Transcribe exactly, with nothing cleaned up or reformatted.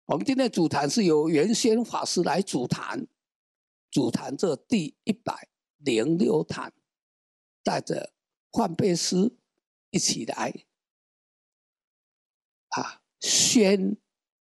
我们今天主坛是由元先法师来主坛，主坛这第一百零六坛，带着换贝师一起来啊宣